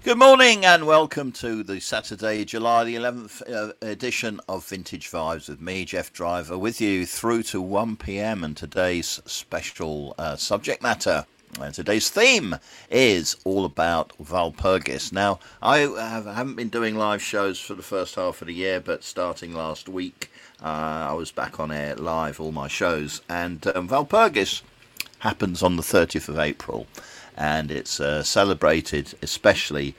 Good morning and welcome to the Saturday, July the 11th edition of Vintage Vibes with me, Jeff Driver, with you through to 1 p.m. and today's special subject matter. Today's theme is all about Walpurgis. Now, I haven't been doing live shows for the first half of the year, but starting last week, I was back on air live, all my shows, and Walpurgis happens on the 30th of April. And it's celebrated especially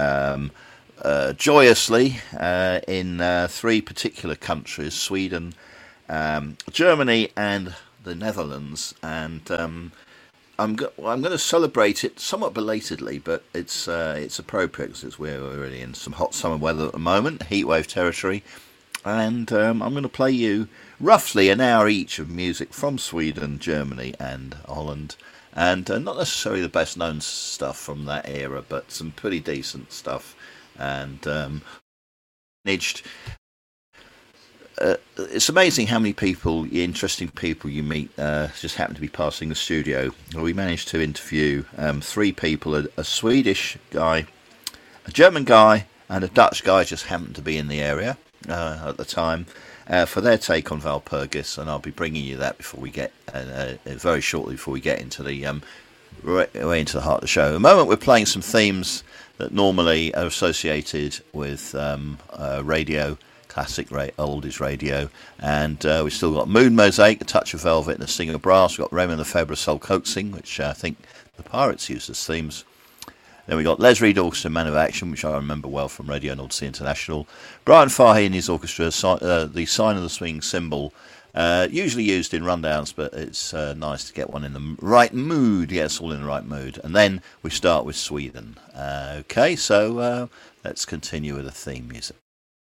joyously in three particular countries: Sweden, Germany, and the Netherlands. And I'm going to celebrate it somewhat belatedly, but it's appropriate because we're really in some hot summer weather at the moment, heatwave territory. And I'm going to play you roughly an hour each of music from Sweden, Germany, and Holland. And not necessarily the best known stuff from that era, but some pretty decent stuff. And it's amazing how many interesting people you meet just happen to be passing the studio. We managed to interview three people, a Swedish guy, a German guy, and a Dutch guy just happened to be in the area at the time. For their take on Walpurgis, and I'll be bringing you that before we get very shortly before we get into the way into the heart of the show. At the moment, we're playing some themes that normally are associated with radio, classic oldies radio, and we've still got Moon Mosaic, A Touch of Velvet, and a Singer Brass. We've got Raymond Lefebvre, Soul Coaxing, which I think the Pirates used as themes. Then we got Les Reed Orchestra, Man of Action, which I remember well from Radio and Odyssey International. Brian Fahey and his orchestra, the Sign of the Swinging Cymbal, usually used in rundowns, but it's nice to get one in the right mood, get us all in the right mood. And then we start with Sweden. Okay, so let's continue with the theme music.